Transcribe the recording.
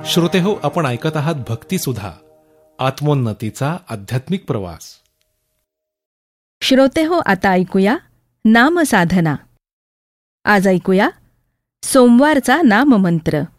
श्रोतेहो, आपण ऐकत आहात भक्तिसुधा, आत्मोन्नतीचा आध्यात्मिक प्रवास. श्रोतेहो, आता ऐकूया नामसाधना. आज ऐकूया सोमवारचा नाममंत्र.